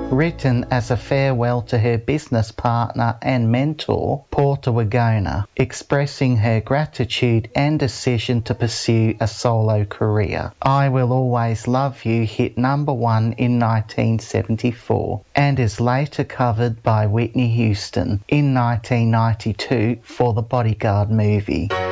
Written as a farewell to her business partner and mentor, Portia Wagona, expressing her gratitude and decision to pursue a solo career. I Will Always Love You hit number 1 in 1974 and is later covered by Whitney Houston in 1992 for the Bodyguard movie.